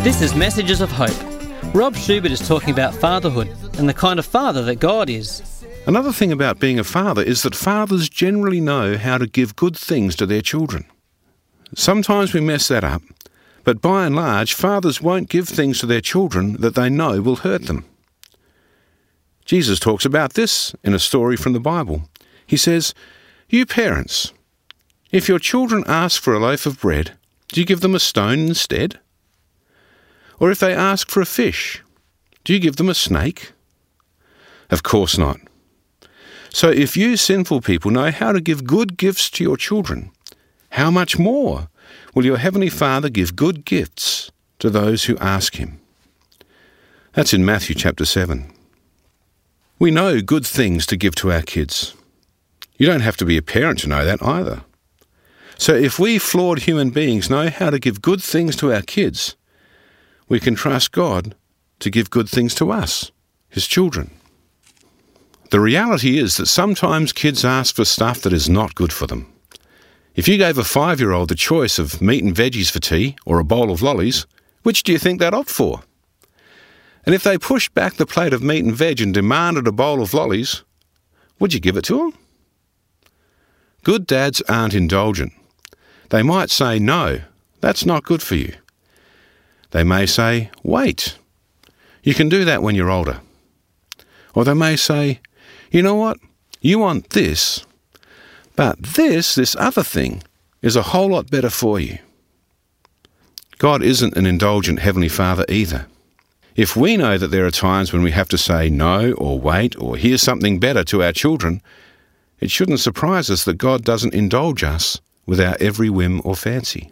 This is Messages of Hope. Rob Schubert is talking about fatherhood and the kind of father that God is. Another thing about being a father is that fathers generally know how to give good things to their children. Sometimes we mess that up, but by and large, fathers won't give things to their children that they know will hurt them. Jesus talks about this in a story from the Bible. He says, "You parents, if your children ask for a loaf of bread, do you give them a stone instead? Or if they ask for a fish, do you give them a snake? Of course not. So if you sinful people know how to give good gifts to your children, how much more will your Heavenly Father give good gifts to those who ask Him?" That's in Matthew chapter 7. We know good things to give to our kids. You don't have to be a parent to know that either. So if we flawed human beings know how to give good things to our kids, we can trust God to give good things to us, His children. The reality is that sometimes kids ask for stuff that is not good for them. If you gave a 5-year-old the choice of meat and veggies for tea or a bowl of lollies, which do you think they'd opt for? And if they pushed back the plate of meat and veg and demanded a bowl of lollies, would you give it to them? Good dads aren't indulgent. They might say, "No, that's not good for you." They may say, "Wait, you can do that when you're older." Or they may say, "You know what? You want this, but this other thing is a whole lot better for you." God isn't an indulgent Heavenly Father either. If we know that there are times when we have to say no or wait or here's something better to our children, it shouldn't surprise us that God doesn't indulge us with our every whim or fancy.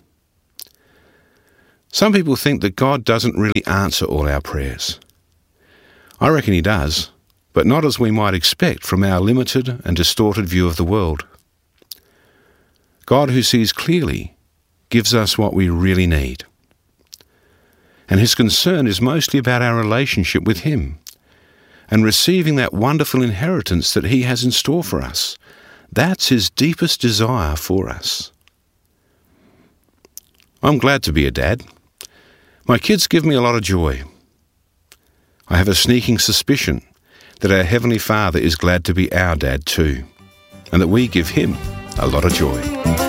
Some people think that God doesn't really answer all our prayers. I reckon He does, but not as we might expect from our limited and distorted view of the world. God, who sees clearly, gives us what we really need. And His concern is mostly about our relationship with Him and receiving that wonderful inheritance that He has in store for us. That's His deepest desire for us. I'm glad to be a dad. My kids give me a lot of joy. I have a sneaking suspicion that our Heavenly Father is glad to be our dad too, and that we give Him a lot of joy.